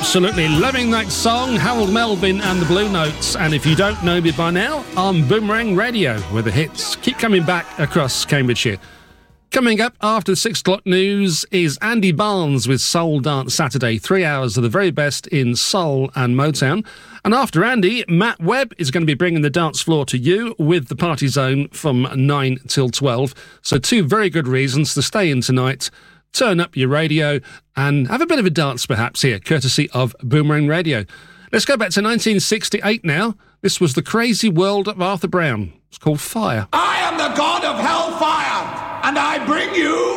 Absolutely loving that song, Harold Melvin and the Blue Notes. And if you don't know me by now, I'm Boomerang Radio, where the hits keep coming back across Cambridgeshire. Coming up after the 6 o'clock news is Andy Barnes with Soul Dance Saturday, 3 hours of the very best in soul and Motown. And after Andy, Matt Webb is going to be bringing the dance floor to you with the Party Zone from 9 till 12. So 2 very good reasons to stay in tonight. Turn up your radio and have a bit of a dance perhaps here, courtesy of Boomerang Radio. Let's go back to 1968 now. This was The Crazy World of Arthur Brown. It's called Fire. I am the god of hellfire, and I bring you